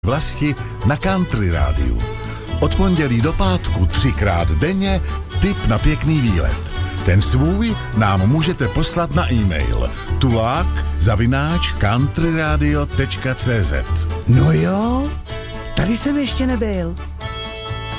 vlasti na Country rádiu. Od pondělí do pátku 3krát denně tip na pěkný výlet. Ten svůj nám můžete poslat na e-mail tulák@countryradio.cz. No jo, tady jsem ještě nebyl.